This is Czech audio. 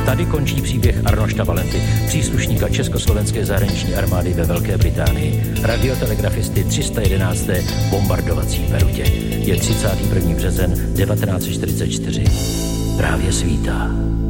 Tady končí příběh Arnošta Valenty, příslušníka Československé zahraniční armády ve Velké Británii, radiotelegrafisty 311. bombardovací perutě. Je 31. březen 1944. Právě svítá.